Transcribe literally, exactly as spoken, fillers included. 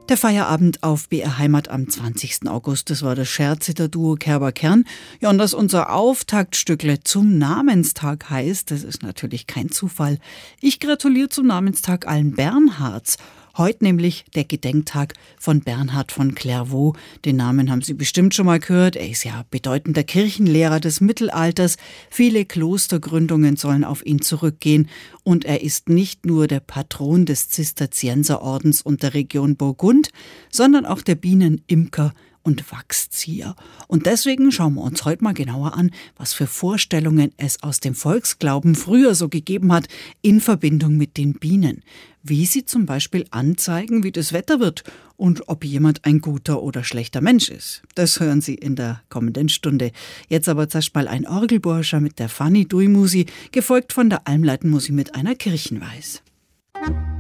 Der Feierabend auf B R Heimat am zwanzigsten August, das war das Scherziter-Duo Kerber-Kern. Ja, und dass unser Auftaktstückle zum Namenstag heißt, das ist natürlich kein Zufall. Ich gratuliere zum Namenstag allen Bernhards. Heute nämlich der Gedenktag von Bernhard von Clairvaux. Den Namen haben Sie bestimmt schon mal gehört. Er ist ja bedeutender Kirchenlehrer des Mittelalters. Viele Klostergründungen sollen auf ihn zurückgehen. Und er ist nicht nur der Patron des Zisterzienserordens und der Region Burgund, sondern auch der Bienen-, Imker- und Wachszieher. Und deswegen schauen wir uns heute mal genauer an, was für Vorstellungen es aus dem Volksglauben früher so gegeben hat in Verbindung mit den Bienen. Wie sie zum Beispiel anzeigen, wie das Wetter wird und ob jemand ein guter oder schlechter Mensch ist. Das hören Sie in der kommenden Stunde. Jetzt aber zuerst mal ein Orgelburscher mit der Fanny Duimusi, gefolgt von der Almleitenmusi mit einer Kirchenweis.